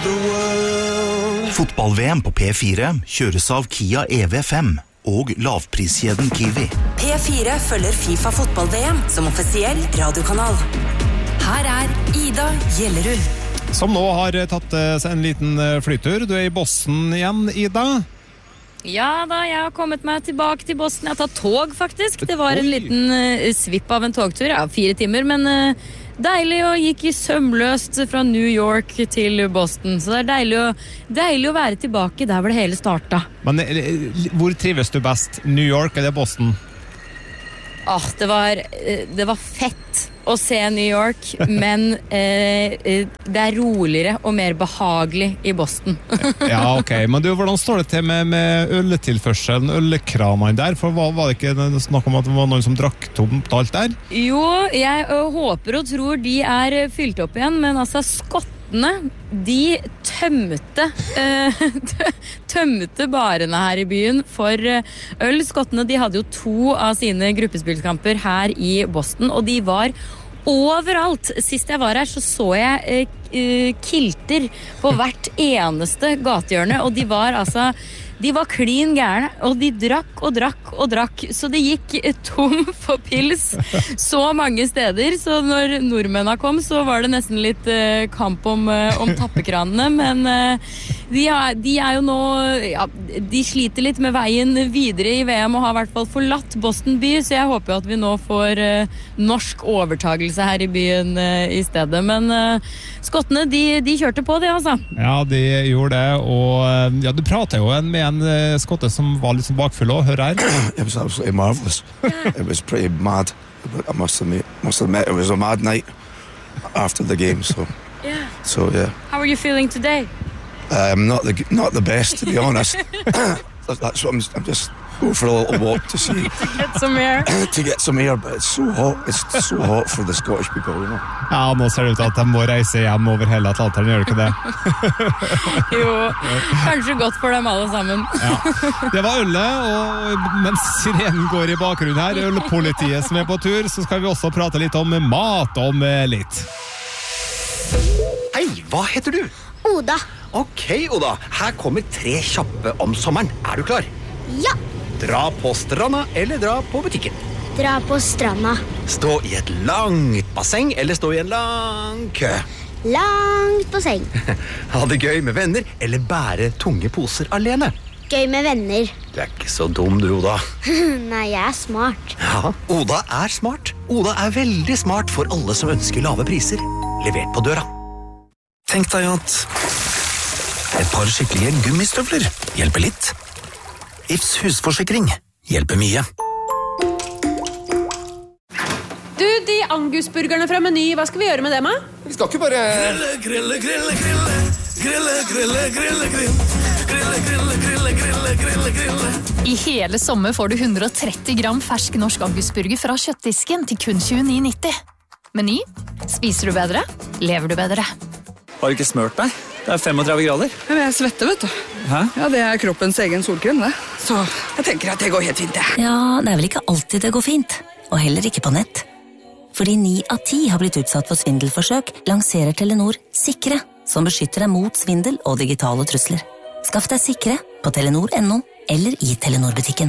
the world. Fotball-VM på P4 kjøres av Kia EV5 og lavpriskjeden Kiwi. P4 følger FIFA fotball-VM som offisiell radiokanal. Her Ida Gjellerud. Som nå har tatt seg en liten flytur. Du I Boston igjen, Ida? Ja da, jeg har kommet meg tilbake til Boston. Jeg har tatt tog faktisk. Det var en liten svipp av en togtur. 4 timer, men deilig og gikk sømløst fra New York til Boston. Så det deilig å være tilbake der hvor det hele startet. Men hvor trives du best? New York eller Boston? Det var fett å se New York, men det roligere og mer behagelig I Boston. Ja, ok. Men du, hvordan står det til med øltilførselen, ølkranene der? For var det ikke snakk om at det var noen som drakk tomt alt der? Jo, jeg håper og tror de fylt opp igjen, men altså de tømte barene her I byen for øl. Skottene, de hadde jo 2 av sine gruppespillskamper her I Boston, og de var overalt. Sist jeg var her så jeg kilter på hvert eneste gatehjørne, og de var klin gærne, og de drakk og drakk og drakk, så det gikk tom for pils så mange steder, så når nordmennene kom, så var det nesten litt kamp om tappekranene, men de jo nå, de sliter litt med veien videre I VM og har I hvert fall forlatt Boston by, så jeg håper at vi nå får norsk overtagelse her I byen I stedet, men skottene, de kjørte på det, altså. Ja, de gjorde det, og ja, du pratet jo med en skotte som var litt bakfull også, hør her. It was absolutely marvelous. It was pretty mad. I must admit, it was a mad night after the game, so yeah. So yeah. How are you feeling today? Not the best, to be honest. That's what I'm just go for a little walk to see. To get some air. To get some air, but it's so hot. It's so hot for the Scottish people, you know. Ja, nå ser det ut at de må reise hjem over hele Atlanteren, gjør det ikke det? Jo, kanskje godt for dem alle sammen. Ja. Det var ølet, og mens sirenen går I bakgrunnen her, ølpolitiet som på tur, så skal vi også prate litt om mat om litt. Hei, hva heter du? Oda. Ok, Oda. Her kommer 3 kjappe om sommeren. Er du klar? Ja. Dra på stranda eller dra på butikken? Dra på stranda. Stå I et langt basseng eller stå I en lang kø? Langt basseng. Ha det gøy med venner eller bære tunge poser alene? Gøy med venner. Du ikke så dum du, Oda. Nei, jeg smart. Ja, Oda smart. Oda veldig smart for alle som ønsker lave priser. Levert på døra. Tenk deg at et par skikkelige gummistøvler hjelper litt. Ifs husforsikring hjelper mye. Du, de angusburgerne fra Meny, hva skal vi gjøre med dem, da? Vi skal ikke bare... I hele sommer får du 130 gram fersk norsk angusburger fra kjøttdisken til kun 29,90. Meny. Spiser du bedre? Lever du bedre? Har du ikke smørt deg? Det 35 grader. Men jeg svetter, vet du. Hæ? Ja, det kroppens egen solkrem, det. Så jeg tenker at det går helt fint, det. Ja, det vel ikke alltid det går fint. Og heller ikke på nett. Fordi 9 av 10 har blitt utsatt for svindelforsøk, lanserer Telenor Sikre, som beskytter deg mot svindel og digitale trusler. Skaff deg Sikre på telenor.no eller I Telenor-butikken.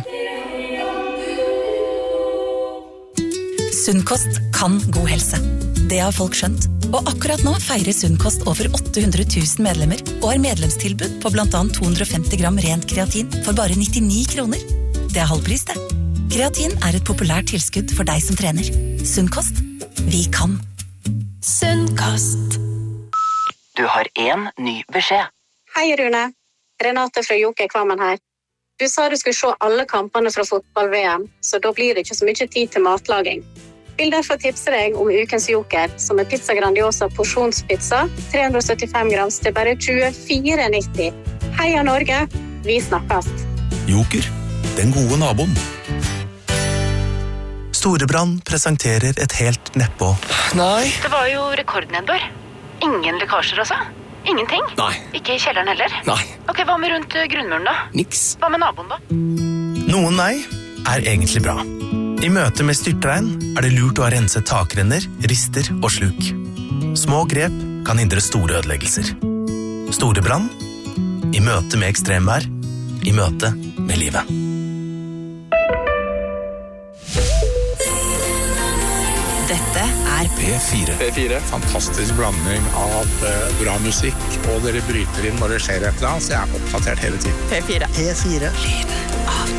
Sunnkost kan god helse. Det har folk skjønt. Og akkurat nå feirer Sunnkost over 800 000 medlemmer og har medlemstilbud på blant annet 250 gram rent kreatin for bare 99 kroner. Det halv pris, det. Kreatin et populært tilskudd for deg som trener. Sunnkost. Vi kan. Sunnkost. Du har en ny beskjed. Hei, Rune. Renate fra Joker Kvammen her. Du sa du skulle se alle kampene fra fotball-VM, så da blir det ikke så mye tid til matlaging. Vil derfor tipse deg om ukens Joker, som Pizza Grandiosa porsjonspizza, 375 grams til bare 24,90. Heia Norge, vi snakkes. Joker, den gode naboen. Storebrand presenterer et helt neppå. Nei. Det var jo rekordnedbør. Ingen lekkasjer altså? Ingenting? Nei. Ikke I kjelleren heller? Nei. Ok, hva med rundt grunnmuren da? Niks. Hva med naboen da? Noen nei egentlig bra. I møte med styrtregn det lurt å ha renset takrenner, rister og sluk. Små grep kan hindre store ødeleggelser. Store brann. I møte med ekstremvær. I møte med livet. Dette er P4. Fantastisk blanding av bra musikk, og dere bryter inn når det skjer et eller annet, så jeg er oppdatert hele tiden. P4. Lyden av